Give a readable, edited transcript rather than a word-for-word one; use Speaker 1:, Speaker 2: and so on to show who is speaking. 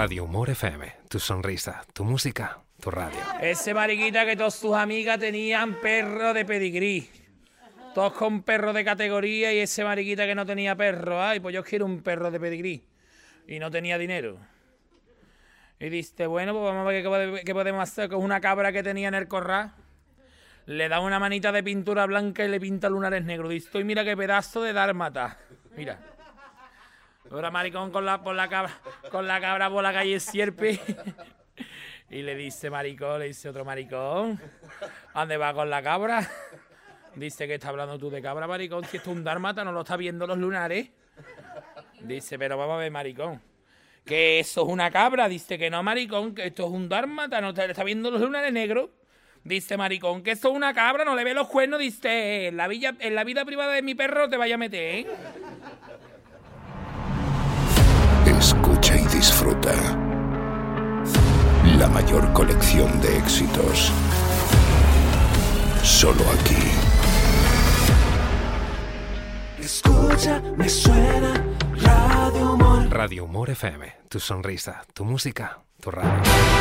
Speaker 1: Radio Humor FM, tu sonrisa, tu música, tu radio.
Speaker 2: Ese mariquita que todas sus amigas tenían perro de pedigrí. Todos con perro de categoría y ese mariquita que no tenía perro. Ay, pues yo quiero un perro de pedigrí. Y no tenía dinero. Y dice, bueno, pues vamos a ver qué podemos hacer con una cabra que tenía en el corral. Le da una manita de pintura blanca y le pinta lunares negros. Dice, y mira qué pedazo de dálmata. Mira. Ahora maricón con la cabra por la calle Sierpe. Y le dice maricón, le dice otro maricón, ¿a dónde va con la cabra? Dice, ¿qué estás hablando tú de cabra, maricón? Si esto es un dálmata, ¿no lo estás viendo los lunares? Dice, pero vamos a ver, maricón, que eso es una cabra. Dice que no, maricón, que esto es un dálmata, ¿no te está viendo los lunares negros? Dice, maricón, que esto es una cabra, no le ve los cuernos. Dice, en la vida privada de mi perro te vaya a meter, ¿eh?
Speaker 3: Escucha y disfruta. La mayor colección de éxitos. Solo aquí.
Speaker 4: Escucha, me suena Radio Humor.
Speaker 1: Radio Humor FM, tu sonrisa, tu música, tu radio.